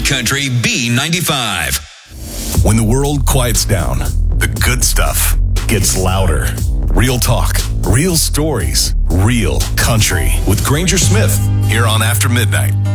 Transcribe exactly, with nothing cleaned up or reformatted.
Country B ninety-five. When the world quiets down, the good stuff gets louder. Real talk, real stories, real country with Granger Smith here on After Midnight.